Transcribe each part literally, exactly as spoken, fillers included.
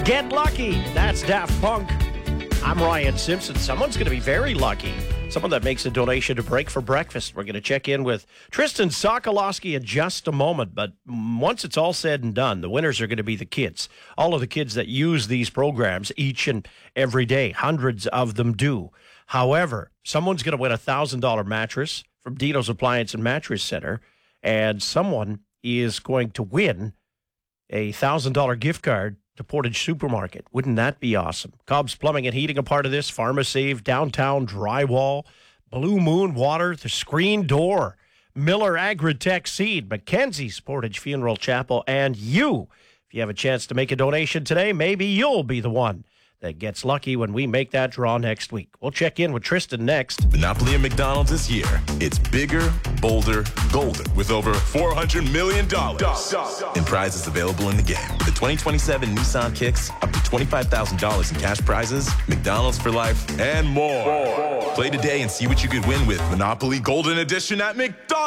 Get lucky. That's Daft Punk. I'm Ryan Simpson. Someone's going to be very lucky. Someone that makes a donation to Break for Breakfast. We're going to check in with Tristan Sokolowski in just a moment. But once it's all said and done, the winners are going to be the kids. All of the kids that use these programs each and every day. Hundreds of them do. However, someone's going to win a one thousand dollars mattress from Dino's Appliance and Mattress Center. And someone is going to win a one thousand dollars gift card to Portage Supermarket. Wouldn't that be awesome? Cobb's Plumbing and Heating a part of this. PharmaSave, Downtown Drywall, Blue Moon Water, The Screen Door, Miller Agritech Seed, Mackenzie's Portage Funeral Chapel, and you. If you have a chance to make a donation today, maybe you'll be the one that gets lucky when we make that draw next week. We'll check in with Tristan next. Monopoly at McDonald's this year. It's bigger, bolder, golden with over four hundred million dollars in prizes available in the game. With the twenty twenty-seven Nissan Kicks, up to twenty-five thousand dollars in cash prizes, McDonald's for life, and more. more. Play today and see what you could win with Monopoly Golden Edition at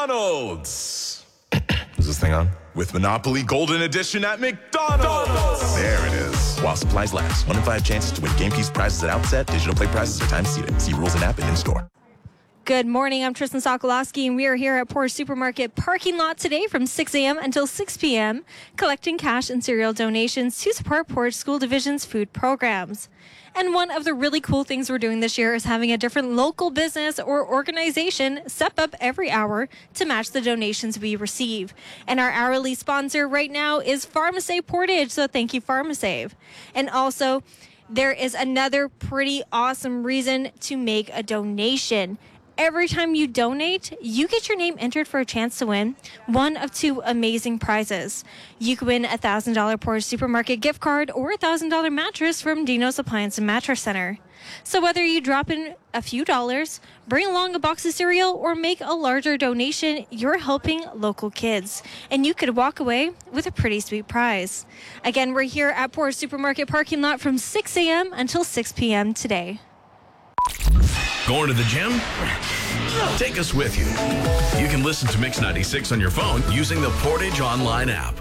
McDonald's. Is this thing on? With Monopoly Golden Edition at McDonald's. There it is. While supplies last. One in five chances to win game keys prizes at outset. Digital play prizes are time seated. See rules and app and in store. Good morning. I'm Tristan Sokolowski, and we are here at Portage Supermarket parking lot today from six a.m. until six p.m. collecting cash and cereal donations to support Portage School Division's food programs. And one of the really cool things we're doing this year is having a different local business or organization step up every hour to match the donations we receive. And our hourly sponsor right now is PharmaSave Portage, so thank you, PharmaSave. And also, there is another pretty awesome reason to make a donation. Every time you donate, you get your name entered for a chance to win one of two amazing prizes. You can win a one thousand dollars Portage Supermarket gift card or a one thousand dollars mattress from Dino's Appliance and Mattress Center. So whether you drop in a few dollars, bring along a box of cereal, or make a larger donation, you're helping local kids. And you could walk away with a pretty sweet prize. Again, we're here at Portage Supermarket parking lot from six a.m. until six p.m. today. Going to the gym? Take us with you. You can listen to Mix ninety-six on your phone using the Portage online app.